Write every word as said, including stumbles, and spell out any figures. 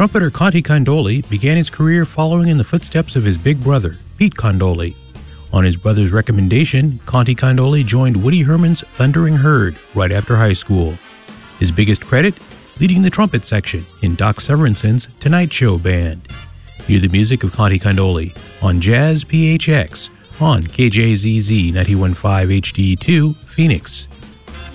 Trumpeter Conte Candoli began his career following in the footsteps of his big brother, Pete Candoli. On his brother's recommendation, Conte Candoli joined Woody Herman's Thundering Herd right after high school. His biggest credit? Leading the trumpet section in Doc Severinson's Tonight Show Band. Hear the music of Conte Candoli on Jazz P H X on K J Z Z ninety-one point five H D two, Phoenix.